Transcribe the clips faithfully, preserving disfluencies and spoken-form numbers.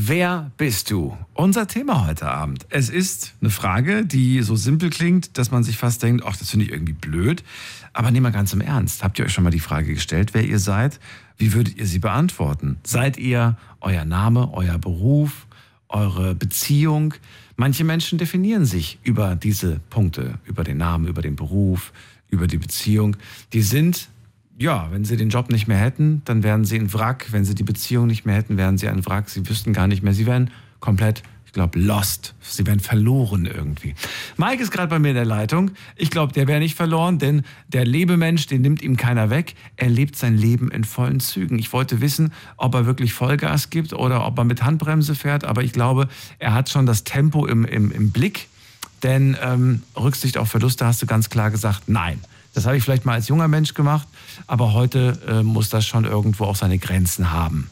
Wer bist du? Unser Thema heute Abend. Es ist eine Frage, die so simpel klingt, dass man sich fast denkt, ach, das finde ich irgendwie blöd. Aber nehmen wir ganz im Ernst. Habt ihr euch schon mal die Frage gestellt, wer ihr seid? Wie würdet ihr sie beantworten? Seid ihr euer Name, euer Beruf, eure Beziehung? Manche Menschen definieren sich über diese Punkte, über den Namen, über den Beruf, über die Beziehung. Die sind, ja, wenn sie den Job nicht mehr hätten, dann wären sie ein Wrack. Wenn sie die Beziehung nicht mehr hätten, wären sie ein Wrack. Sie wüssten gar nicht mehr. Sie wären komplett, ich glaube, lost. Sie wären verloren irgendwie. Mike ist gerade bei mir in der Leitung. Ich glaube, der wäre nicht verloren, denn der Lebemensch, den nimmt ihm keiner weg. Er lebt sein Leben in vollen Zügen. Ich wollte wissen, ob er wirklich Vollgas gibt oder ob er mit Handbremse fährt. Aber ich glaube, er hat schon das Tempo im, im, im Blick. Denn ähm, Rücksicht auf Verluste hast du ganz klar gesagt, nein. Das habe ich vielleicht mal als junger Mensch gemacht, aber heute äh, muss das schon irgendwo auch seine Grenzen haben.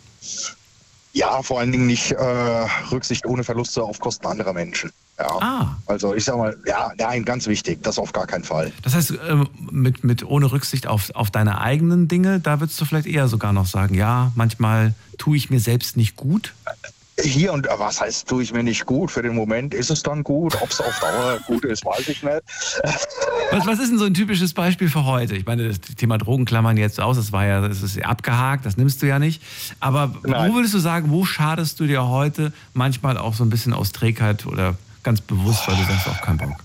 Ja, vor allen Dingen nicht äh, Rücksicht ohne Verluste auf Kosten anderer Menschen. Ja. Ah. Also ich sag mal, ja, nein, ganz wichtig, das auf gar keinen Fall. Das heißt, äh, mit, mit ohne Rücksicht auf, auf deine eigenen Dinge, da würdest du vielleicht eher sogar noch sagen, ja, manchmal tue ich mir selbst nicht gut. Hier und was heißt, tue ich mir nicht gut? Für den Moment ist es dann gut. Ob es auf Dauer gut ist, weiß ich nicht. Was, was ist denn so ein typisches Beispiel für heute? Ich meine, das Thema Drogen klammern jetzt aus. Das war ja, das ist abgehakt, das nimmst du ja nicht. Aber Nein. Wo würdest du sagen, wo schadest du dir heute manchmal auch so ein bisschen aus Trägheit oder ganz bewusst, weil du sagst, auch keinen Bock?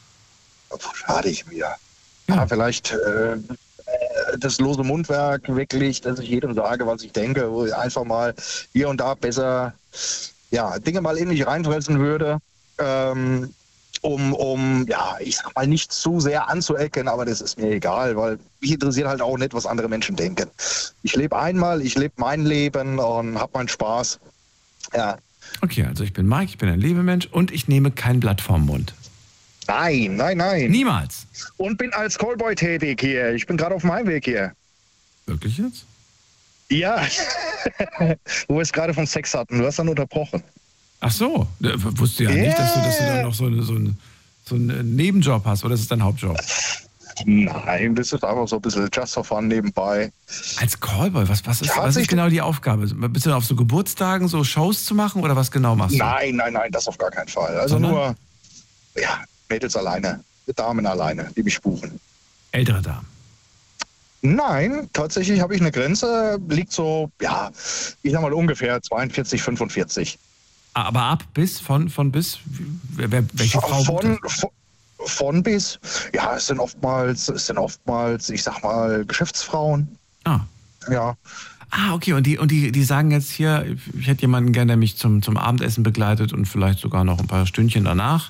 Wo schade ich mir? Ja, ja vielleicht äh, das lose Mundwerk wirklich, dass ich jedem sage, was ich denke, wo ich einfach mal hier und da besser ja, Dinge mal in mich reinfressen würde, ähm, um, um, ja, ich sag mal, nicht zu sehr anzuecken, aber das ist mir egal, weil mich interessiert halt auch nicht, was andere Menschen denken. Ich lebe einmal, ich lebe mein Leben und habe meinen Spaß. Ja. Okay, also ich bin Mike, ich bin ein Lebemensch und ich nehme kein Blatt vorm Mund. Nein, nein, nein. Niemals. Und bin als Callboy tätig hier. Ich bin gerade auf meinem Weg hier. Wirklich jetzt? Ja. Wo wir es gerade vom Sex hatten. Du hast dann unterbrochen. Ach so. Wusste ja yeah. nicht, dass du, dass du dann noch so, eine, so, einen, so einen Nebenjob hast. Oder ist es dein Hauptjob? Nein, das ist einfach so ein bisschen just for fun nebenbei. Als Callboy, was, was, ist, was ist genau die Aufgabe? Bist du auf so Geburtstagen so Shows zu machen oder was genau machst du? Nein, nein, nein, das auf gar keinen Fall. Also Sondern? nur, ja, Mädels alleine, Damen alleine, die mich buchen. Ältere Damen? Nein, tatsächlich habe ich eine Grenze, liegt so, ja, ich sag mal ungefähr zweiundvierzig, fünfundvierzig. Aber ab bis, von, von bis, wer, welche Frau? Von, von, von bis, ja, es sind oftmals, es sind oftmals, ich sag mal, Geschäftsfrauen. Ah. Ja. Ah, okay, und die, und die, die sagen jetzt hier, ich hätte jemanden gerne, der mich zum, zum Abendessen begleitet und vielleicht sogar noch ein paar Stündchen danach.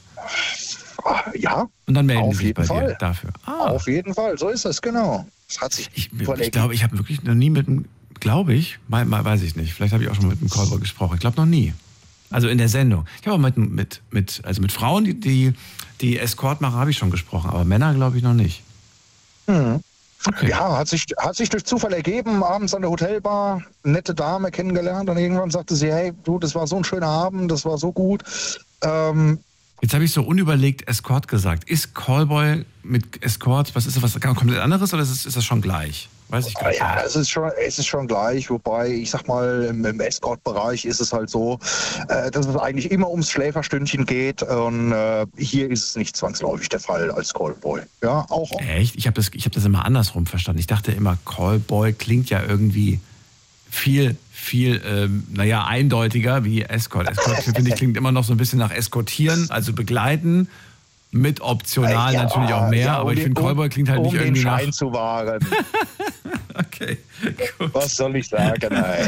Ja. Und dann melden auf sie sich bei Fall. dir dafür. Ah. Auf jeden Fall, so ist es, genau. Das hat sich ich ich glaube, ich habe wirklich noch nie mit einem, glaube ich, mal, mal weiß ich nicht, vielleicht habe ich auch schon mit einem Callboy gesprochen. Ich glaube noch nie. Also in der Sendung. Ich habe auch mit, mit, mit, also mit Frauen, die, die, die Escort machen, habe ich schon gesprochen, aber Männer glaube ich noch nicht. Mhm. Okay. Ja, hat sich, hat sich durch Zufall ergeben, abends an der Hotelbar, eine nette Dame kennengelernt und irgendwann sagte sie, hey, du, das war so ein schöner Abend, das war so gut. Ähm, Jetzt habe ich so unüberlegt Escort gesagt. Ist Callboy mit Escort, was ist das, was komplett anderes oder ist, es, ist das schon gleich? Weiß ich gar nicht. Ja, es ist schon, es ist schon gleich, wobei ich sag mal, im, im Escort-Bereich ist es halt so, äh, dass es eigentlich immer ums Schläferstündchen geht und äh, hier ist es nicht zwangsläufig der Fall als Callboy. Ja, auch. Echt? Ich habe das, ich hab das immer andersrum verstanden. Ich dachte immer, Callboy klingt ja irgendwie viel, viel, ähm, naja, eindeutiger wie Escort. Escort, finde ich, klingt immer noch so ein bisschen nach Eskortieren, also begleiten. Mit optional ja, natürlich auch mehr, ja, um aber ich finde, Callboy klingt halt um nicht irgendwie nach... Um den Schein zu wahren. Okay, gut. Was soll ich sagen? Nein.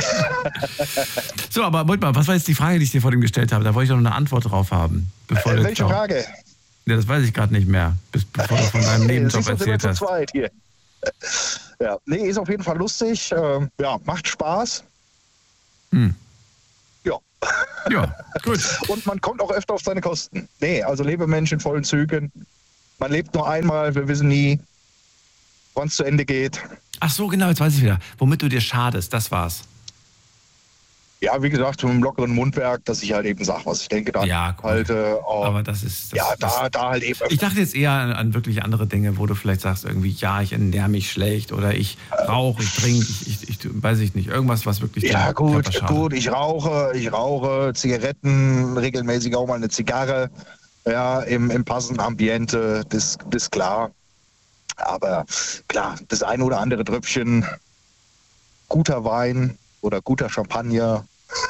So, aber wollt mal, was war jetzt die Frage, die ich dir vor dem gestellt habe? Da wollte ich doch noch eine Antwort drauf haben. Bevor äh, welche Frage? Ja, das weiß ich gerade nicht mehr, bis, bevor du von deinem Nebenjob erzählt hast. Zu zweit hier. Ja, nee, ist auf jeden Fall lustig. Ähm, ja, macht Spaß. Hm. Ja. Ja, gut. Und man kommt auch öfter auf seine Kosten. Nee, also Lebemensch in vollen Zügen. Man lebt nur einmal, wir wissen nie, wann es zu Ende geht. Ach so, genau, jetzt weiß ich wieder. Womit du dir schadest, das war's. Ja, wie gesagt, mit einem lockeren Mundwerk, dass ich halt eben sage, was ich denke, dann Ja, cool. halt. Äh, Aber das ist. Das, ja, das, da, da halt eben. Ich dachte jetzt eher an, an wirklich andere Dinge, wo du vielleicht sagst, irgendwie, ja, ich ernähre mich schlecht oder ich rauche, ich trinke, ich, ich, ich, weiß ich nicht, irgendwas, was wirklich. Ja, gut, Körper schadet. gut, ich rauche, ich rauche Zigaretten, regelmäßig auch mal eine Zigarre, ja, im, im passenden Ambiente, das, das ist klar. Aber klar, das eine oder andere Tröpfchen guter Wein oder guter Champagner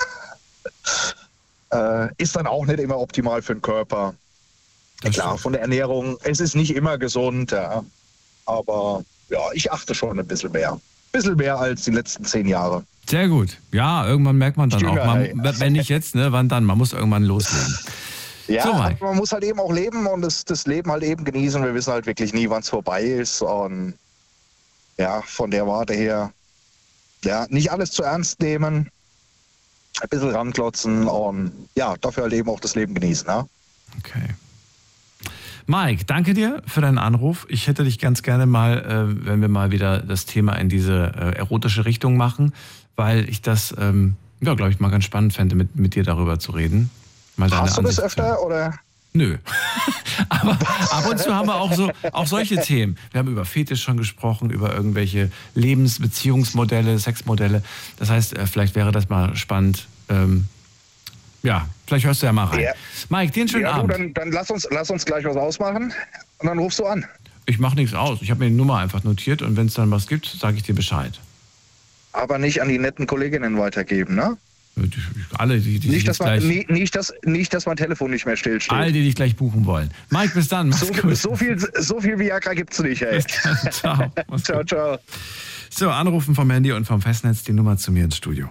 äh, ist dann auch nicht immer optimal für den Körper. Das Klar, stimmt. von der Ernährung, es ist nicht immer gesund, ja, aber ja, ich achte schon ein bisschen mehr. Ein bisschen mehr als die letzten zehn Jahre. Sehr gut. Ja, irgendwann merkt man dann Jünger, auch, man, ey. wenn nicht jetzt, ne, wann dann? Man muss irgendwann loslegen. Ja, So, Mike. man muss halt eben auch leben und das, das Leben halt eben genießen. Wir wissen halt wirklich nie, wann es vorbei ist. Und ja, von der Warte her, ja, nicht alles zu ernst nehmen, ein bisschen ranklotzen und ja, dafür halt eben auch das Leben genießen. Ja? Okay. Mike, danke dir für deinen Anruf. Ich hätte dich ganz gerne mal, äh, wenn wir mal wieder das Thema in diese äh, erotische Richtung machen, weil ich das, ähm, ja, glaube ich, mal ganz spannend fände, mit, mit dir darüber zu reden. Mal deine Hast du das Ansicht zu hören. öfter oder? Nö. Aber ab und zu haben wir auch so auch solche Themen. Wir haben über Fetisch schon gesprochen, über irgendwelche Lebensbeziehungsmodelle, Sexmodelle. Das heißt, äh, vielleicht wäre das mal spannend. Ähm, ja, vielleicht hörst du ja mal rein. Ja. Mike, dir einen schönen Ja, du, Abend. dann, dann lass, uns, lass uns gleich was ausmachen und dann rufst du an. Ich mache nichts aus. Ich habe mir die Nummer einfach notiert und wenn es dann was gibt, sage ich dir Bescheid. Aber nicht an die netten Kolleginnen weitergeben, ne? Alle, die, die Nicht, dass man, gleich, nie, nicht, dass, nicht, dass mein Telefon nicht mehr stillsteht. all die dich gleich buchen wollen. Mike, bis dann. Mach's So, gut. so, viel, so viel Viagra gibt's nicht, ey. Bis dann. Ciao. Mach's Ciao, gut. ciao. So, anrufen vom Handy und vom Festnetz die Nummer zu mir ins Studio.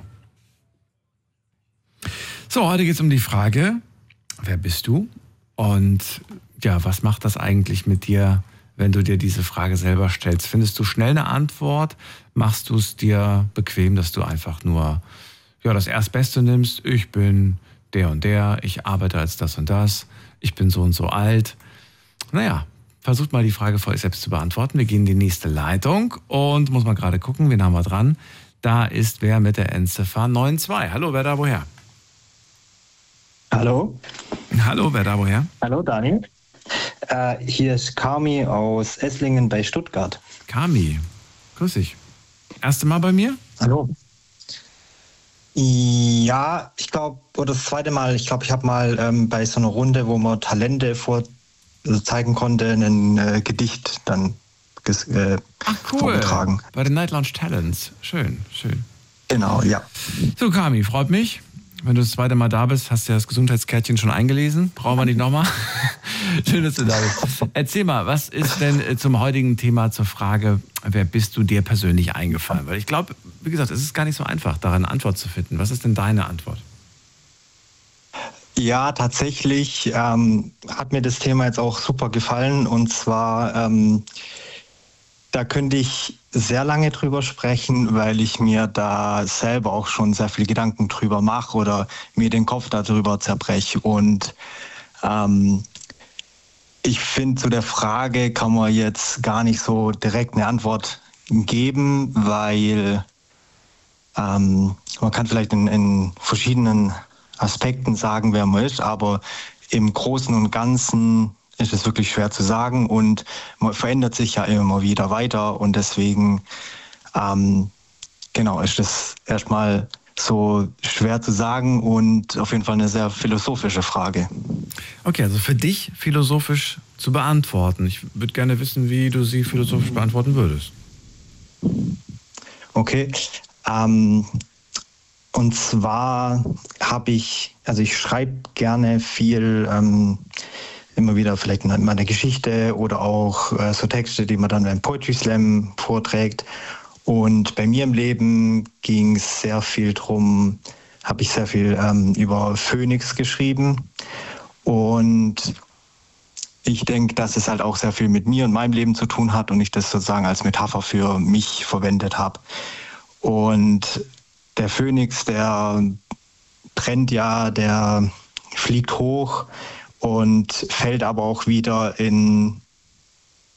So, heute geht es um die Frage, wer bist du? Und ja, was macht das eigentlich mit dir, wenn du dir diese Frage selber stellst? Findest du schnell eine Antwort? Machst du es dir bequem, dass du einfach nur ja, das Erstbeste nimmst? Ich bin der und der, ich arbeite als das und das, ich bin so und so alt. Naja, versucht mal die Frage vor euch selbst zu beantworten. Wir gehen in die nächste Leitung und muss mal gerade gucken, wen haben wir dran? Da ist wer mit der Endziffer neun zwei. Hallo, wer da woher? Hallo. Hallo, wer da woher? Hallo, Daniel. Äh, hier ist Kami aus Esslingen bei Stuttgart. Kami, grüß dich. Erste Mal bei mir? Hallo. Ja, ich glaube, oder das zweite Mal, ich glaube, ich habe mal ähm, bei so einer Runde, wo man Talente vor also zeigen konnte, ein äh, Gedicht dann ges, äh, Ach cool, vorgetragen. bei den Night Lounge Talents. Schön, schön. Genau, ja. So Kami, freut mich. Wenn du das zweite Mal da bist, hast du ja das Gesundheitskärtchen schon eingelesen. Brauchen wir nicht nochmal. Schön, dass du da bist. Erzähl mal, was ist denn zum heutigen Thema zur Frage, wer bist du dir persönlich eingefallen? Weil ich glaube, wie gesagt, es ist gar nicht so einfach, daran eine Antwort zu finden. Was ist denn deine Antwort? Ja, tatsächlich ähm, hat mir das Thema jetzt auch super gefallen. Und zwar, ähm, da könnte ich sehr lange drüber sprechen, weil ich mir da selber auch schon sehr viel Gedanken drüber mache oder mir den Kopf darüber zerbreche. Und ähm, ich finde, zu der Frage kann man jetzt gar nicht so direkt eine Antwort geben, weil ähm, man kann vielleicht in, in verschiedenen Aspekten sagen, wer man ist, aber im Großen und Ganzen ist es wirklich schwer zu sagen und man verändert sich ja immer wieder weiter und deswegen ähm, genau ist es erstmal so schwer zu sagen und auf jeden Fall eine sehr philosophische Frage. Okay, also für dich philosophisch zu beantworten. Ich würde gerne wissen, wie du sie philosophisch beantworten würdest. Okay, ähm, und zwar habe ich, also ich schreibe gerne viel, ähm, immer wieder vielleicht meine Geschichte oder auch äh, so Texte, die man dann beim Poetry Slam vorträgt. Und bei mir im Leben ging es sehr viel drum, habe ich sehr viel ähm, über Phönix geschrieben. Und ich denke, dass es halt auch sehr viel mit mir und meinem Leben zu tun hat und ich das sozusagen als Metapher für mich verwendet habe. Und der Phönix, der brennt ja, der fliegt hoch und fällt aber auch wieder in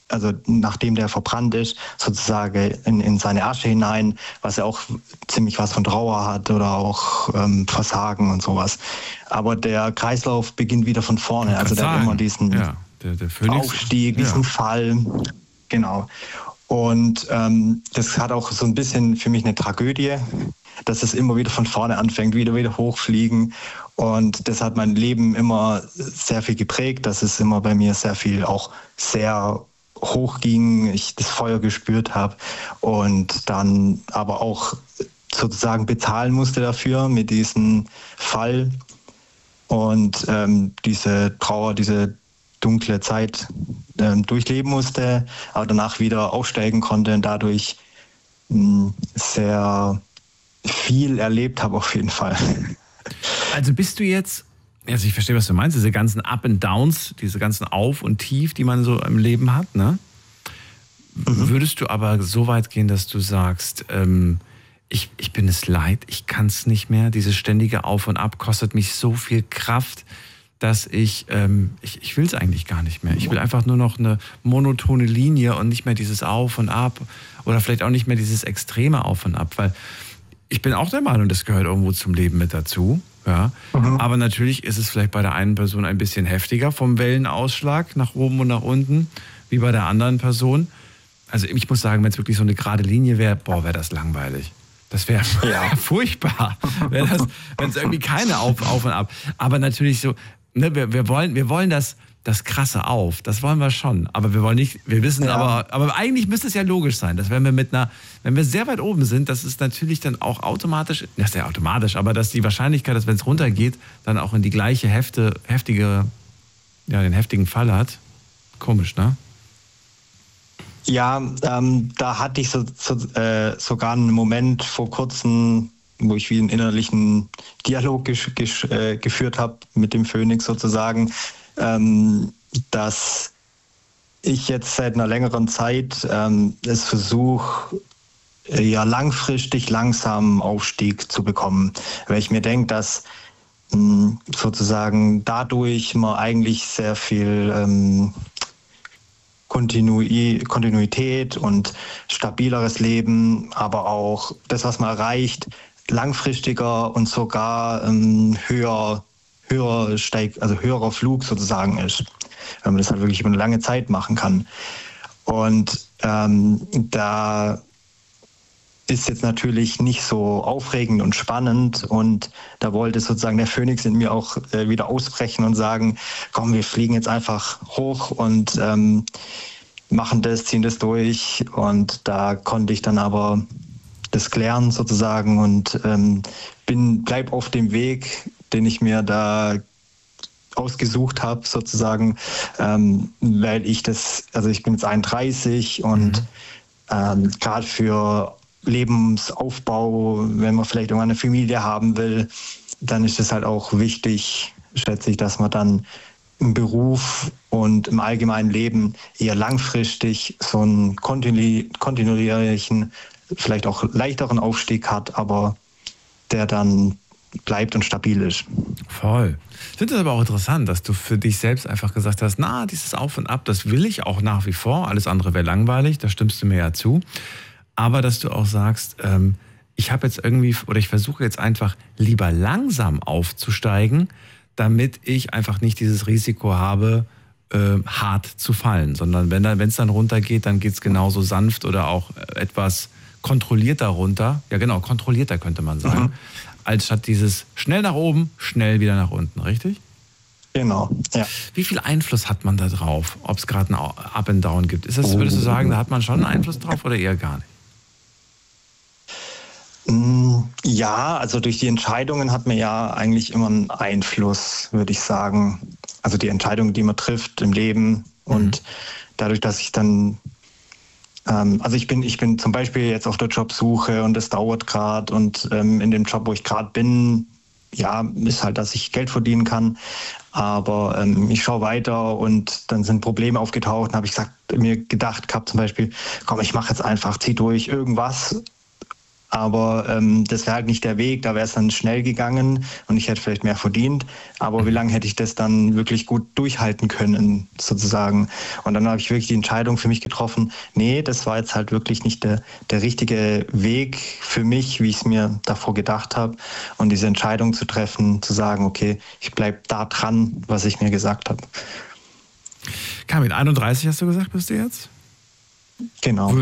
also nachdem der verbrannt ist, sozusagen in, in seine Asche hinein, was ja auch ziemlich was von Trauer hat oder auch ähm, Versagen und sowas. Aber der Kreislauf beginnt wieder von vorne. Also der hat immer diesen ja, der, der Phönix, Aufstieg, diesen ja. Fall. Genau. Und ähm, das hat auch so ein bisschen für mich eine Tragödie, dass es immer wieder von vorne anfängt, wieder wieder hochfliegen. Und das hat mein Leben immer sehr viel geprägt, dass es immer bei mir sehr viel auch sehr hoch ging, ich das Feuer gespürt habe und dann aber auch sozusagen bezahlen musste dafür mit diesem Fall und ähm, diese Trauer, diese dunkle Zeit ähm, durchleben musste, aber danach wieder aufsteigen konnte und dadurch mh, sehr viel erlebt habe auf jeden Fall. Also bist du jetzt, also ich verstehe, was du meinst, diese ganzen Up and Downs, diese ganzen Auf und Tief, die man so im Leben hat, ne? Mhm. Würdest du aber so weit gehen, dass du sagst, ähm, ich, ich bin es leid, ich kann es nicht mehr, dieses ständige Auf und Ab kostet mich so viel Kraft, dass ich, ähm, ich, ich will es eigentlich gar nicht mehr. Ich will einfach nur noch eine monotone Linie und nicht mehr dieses Auf und Ab oder vielleicht auch nicht mehr dieses extreme Auf und Ab, weil ich bin auch der Meinung, das gehört irgendwo zum Leben mit dazu. Ja. Mhm. Aber natürlich ist es vielleicht bei der einen Person ein bisschen heftiger vom Wellenausschlag nach oben und nach unten, wie bei der anderen Person. Also ich muss sagen, wenn es wirklich so eine gerade Linie wäre, boah, wäre das langweilig. Das wäre ja. furchtbar, wär das, wenn es irgendwie keine Auf, Auf und Ab. Aber natürlich so, ne, wir, wir, wollen, wir wollen das, das krasse Auf, das wollen wir schon. Aber wir wollen nicht, wir wissen, ja. aber, aber eigentlich müsste es ja logisch sein, dass wenn wir mit einer, wenn wir sehr weit oben sind, dass es natürlich dann auch automatisch, das ist ja automatisch, aber dass die Wahrscheinlichkeit, dass wenn es runtergeht, dann auch in die gleiche Hefte, heftige, ja, den heftigen Fall hat. Komisch, ne? Ja, ähm, da hatte ich so, so, äh, sogar einen Moment vor kurzem, wo ich wie einen innerlichen Dialog gesch- gesch- äh, geführt habe mit dem Phönix sozusagen, ähm, dass ich jetzt seit einer längeren Zeit ähm, es versuche, äh, ja langfristig langsam Aufstieg zu bekommen, weil ich mir denke, dass mh, sozusagen dadurch man eigentlich sehr viel ähm, Kontinui- Kontinuität und stabileres Leben, aber auch das, was man erreicht, langfristiger und sogar ähm, höher, höher steig, also höherer Flug sozusagen ist, wenn man das halt wirklich über eine lange Zeit machen kann. Und ähm, da ist jetzt natürlich nicht so aufregend und spannend und da wollte sozusagen der Phönix in mir auch äh, wieder ausbrechen und sagen, komm, wir fliegen jetzt einfach hoch und ähm, machen das, ziehen das durch und da konnte ich dann aber das klären sozusagen und ähm, bin, bleib auf dem Weg, den ich mir da ausgesucht habe sozusagen, ähm, weil ich das, also ich bin jetzt einunddreißig und mhm. ähm, gerade für Lebensaufbau, wenn man vielleicht irgendwann eine Familie haben will, dann ist es halt auch wichtig, schätze ich, dass man dann im Beruf und im allgemeinen Leben eher langfristig so einen kontinu- kontinuierlichen, vielleicht auch leichteren Aufstieg hat, aber der dann bleibt und stabil ist. Voll. Ich finde es aber auch interessant, dass du für dich selbst einfach gesagt hast, na, dieses Auf und Ab, das will ich auch nach wie vor, alles andere wäre langweilig, da stimmst du mir ja zu. Aber dass du auch sagst, ähm, ich habe jetzt irgendwie, oder ich versuche jetzt einfach lieber langsam aufzusteigen, damit ich einfach nicht dieses Risiko habe, äh, hart zu fallen. Sondern wenn es dann runtergeht, dann geht es genauso sanft oder auch etwas kontrollierter runter. Ja genau, kontrollierter könnte man sagen. Mhm. Als statt dieses schnell nach oben, schnell wieder nach unten, richtig? Genau, ja. Wie viel Einfluss hat man da drauf, ob es gerade ein Up and Down gibt? Ist das, würdest du sagen, da hat man schon einen Einfluss drauf oder eher gar nicht? Ja, also durch die Entscheidungen hat man ja eigentlich immer einen Einfluss, würde ich sagen. Also die Entscheidungen, die man trifft im Leben und mhm. dadurch, dass ich dann, ähm, also ich bin, ich bin zum Beispiel jetzt auf der Jobsuche und es dauert gerade und ähm, in dem Job, wo ich gerade bin, ja, ist halt, dass ich Geld verdienen kann. Aber ähm, ich schaue weiter und dann sind Probleme aufgetaucht und habe ich gesagt, mir gedacht gehabt zum Beispiel, komm, ich mache jetzt einfach, zieh durch irgendwas. Aber ähm, das wäre halt nicht der Weg, da wäre es dann schnell gegangen und ich hätte vielleicht mehr verdient. Aber wie lange hätte ich das dann wirklich gut durchhalten können, sozusagen? Und dann habe ich wirklich die Entscheidung für mich getroffen, nee, das war jetzt halt wirklich nicht der, der richtige Weg für mich, wie ich es mir davor gedacht habe. Und diese Entscheidung zu treffen, zu sagen, okay, ich bleibe da dran, was ich mir gesagt habe. Kamil, einunddreißig hast du gesagt, bist du jetzt? Genau.